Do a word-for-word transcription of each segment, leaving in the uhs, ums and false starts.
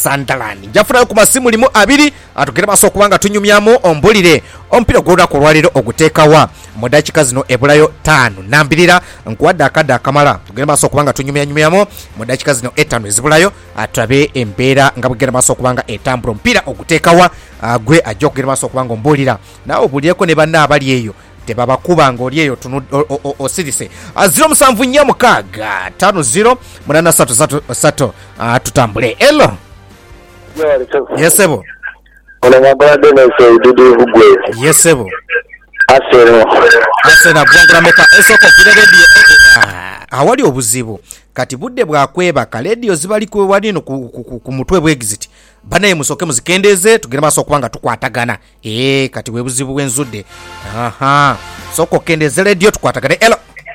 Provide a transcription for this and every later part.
Sunderland. Jafuna ku masimu limu abiri atugere maso kubanga tunyumyamu ombulire ompira gwoda ku lwaliro oguteekawa mu dakika zino ebulayo tano nambirira nkuwadde akadde akamala tugere maso kubanga tunyumyanyumyamu mu dakika zino etaano ezibulayo atulabe embeera nga bugere maso kubanga etambula ompira oguteekawa gwe ajja okugere maso kubanga ombulira naawe obulieko ne banna abali eyo tebabakuba ng'oli eyo osirise zero musanvu nnya mukaaga tano zero munana satu satu satu tutambule elo yesebo onomagala deneso didi vugwe yesebo asero asena bwangula meka esoko vile radio awali obuzibu kati budde bwakwebaka radio zibali ku walino ku mutwe bwe exit banaye musoke muzikendeze tugere maso kubanga tukwatagana eh kati bwe buzibu bwenzudde aha soko kendeze radio tukwatagane elo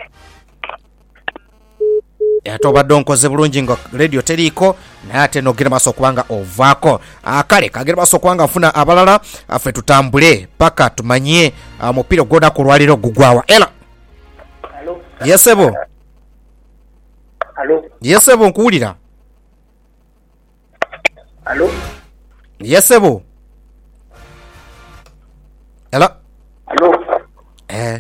yatoba donkoze bulungi ngo radio teriko naye ate nogere maso kubanga ovako akale kagere maso kubanga afuna abalala afe tutambule paka tumanyie omupira gwona ku lwaliro gugwawa elo Hello yesebo Hello yesebo nkuwulira Hello yesebo elo Hello eh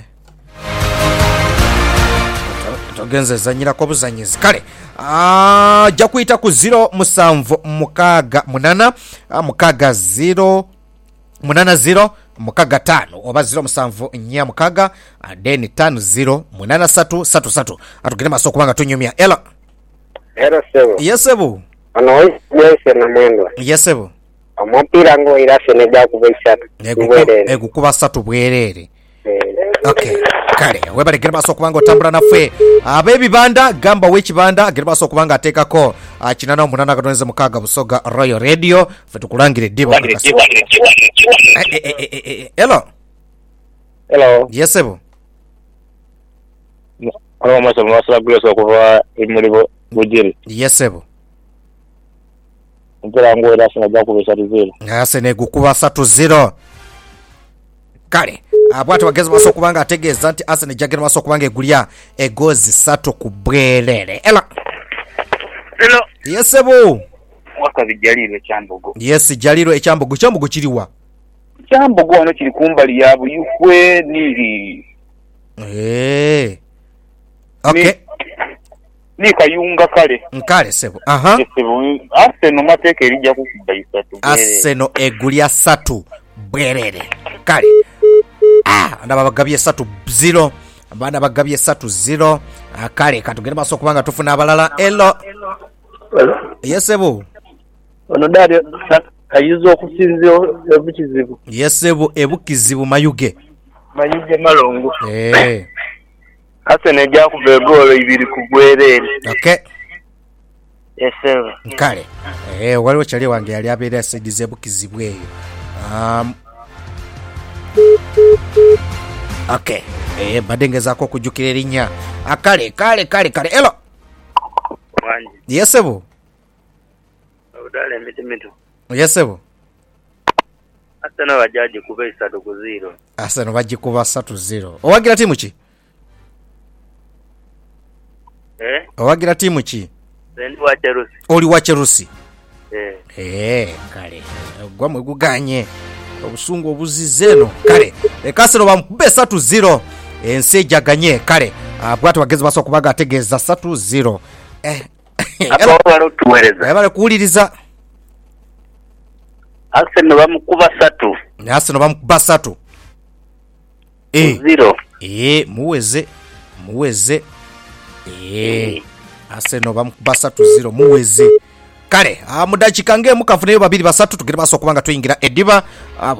togenze zanyira ko buzanyizi kale ah ja kuita ku zero musanvu mukaga munana mukaga zero munana zero mukaga tano oba zero musanvu nya mukaga then tano zero munana satu satu satu atugire maso kubanga tunyumya elo ero sebo yesebo ono yese na mwendo yesebo omupira ngo irase ne ja kubaisatu egu kuba satu bwerere okay kale webale gere maso kubanga otambula naffe ab'ebibanda gamba w'ekibanda gere maso kubanga ateekako kinana omunana katoneze mukaga busoga Royal Radio fe tukulangire ddiba hello hello yesebo ono maso maso grace okuva emulibo bujiri yesebo mpira ngo irase ne ja kubaisatu zero ngase ne gukuba satu zero kale abwati bageze maso kubanga ategeeza nti Arsenal jagere maso kubanga egulya egozi satu ku bwerere ela Hello yesebo wakabijaliro kyambogo yes jaliro ekyambogo kyambogo kiriwa kyambogo ono kiri kumbali ya buyukwe niri eh okay ni kayunga kale nkale sebo aha sebo Arsenal mateka erija kukuba isatu Arsenal egulya satu bwerere kale ah ndaba bagabye satu zero abana bagabye satu zero kale katugere maso kubanga tufuna abalala elo yesebo ono dali kayizo okusinzio ebukizibu yesebo ebukizibu mayuge mayuge malongo eh Arsenal ja kuba golo ibiri ku bwerere okay yesebo kale eh waliwo kyali wange yali abeera sidize ebukizibu eyo um okay eh badengeza ko kujukira erinnya akale kale kale kale elo wanje yesebo udale mitimito yesebo Arsenal bajaji kuba isatu ku zero Arsenal bagikuba satu zero owagira timu ki eh owagira timu ki sendi wa Chelsea oli wa Chelsea eh eh kale gwa mweguganye obusungu obuzizeno kale ekasero bamkube satu zero ense jaganye kale abwatu bageze baso kubaga ategeeza satu zero eh aba walo tuwereza bale kuuliriza Arsenal bamkuba satu Arsenal bamkuba satu eh zero eh muweze muweze eh Arsenal bamkuba satu zero muweze kale amudachika nge mukafuneyo babiri basatu tugire baso kubanga tuyingira ediba